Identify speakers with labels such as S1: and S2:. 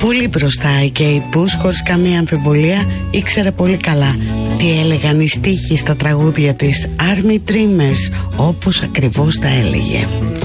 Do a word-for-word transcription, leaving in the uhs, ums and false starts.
S1: Πολύ μπροστά η Kate Bush, χωρίς καμία αμφιβολία. Ήξερε πολύ καλά τι έλεγαν οι στίχοι στα τραγούδια της, Army Dreamers, όπως ακριβώς τα έλεγε.